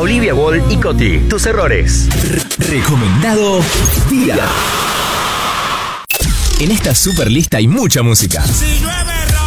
Olivia Wall y Coti. Tus errores. Recomendado día. En esta super lista hay mucha música. Si llueve,